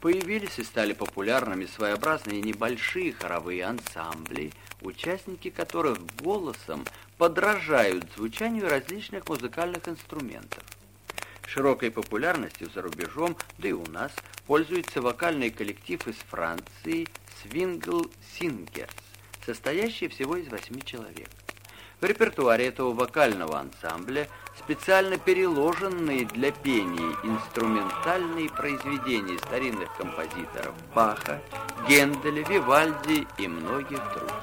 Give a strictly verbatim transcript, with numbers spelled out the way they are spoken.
Появились и стали популярными своеобразные небольшие хоровые ансамбли, участники которых голосом подражают звучанию различных музыкальных инструментов. Широкой популярностью за рубежом, да и у нас, пользуется вокальный коллектив из Франции «Swingle Singers», состоящий всего из восьми человек. В репертуаре этого вокального ансамбля специально переложенные для пения инструментальные произведения старинных композиторов Баха, Генделя, Вивальди и многих других.